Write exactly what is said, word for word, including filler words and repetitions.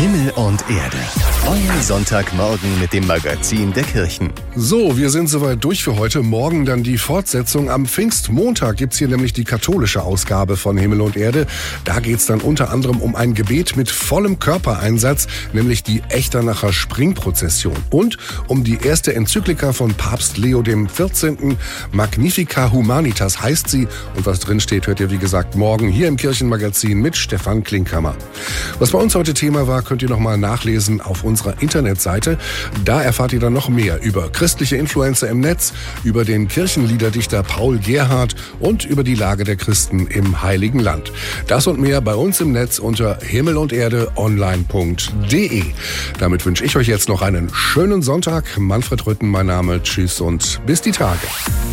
Himmel und Erde. Euer Sonntagmorgen mit dem Magazin der Kirchen. So, wir sind soweit durch für heute. Morgen dann die Fortsetzung. Am Pfingstmontag gibt's hier nämlich die katholische Ausgabe von Himmel und Erde. Da geht's dann unter anderem um ein Gebet mit vollem Körpereinsatz, nämlich die Echternacher Springprozession. Und um die erste Enzyklika von Papst Leo der vierzehnte. Magnifica Humanitas heißt sie. Und was drin steht, hört ihr wie gesagt morgen hier im Kirchenmagazin mit Stefan Klinkhammer. Was bei uns heute Thema war, könnt ihr nochmal nachlesen auf unserer Internetseite. Da erfahrt ihr dann noch mehr über christliche Influencer im Netz, über den Kirchenliederdichter Paul Gerhardt und über die Lage der Christen im Heiligen Land. Das und mehr bei uns im Netz unter himmel und erde online punkt de. Damit wünsche ich euch jetzt noch einen schönen Sonntag. Manfred Rütten, mein Name. Tschüss und bis die Tage.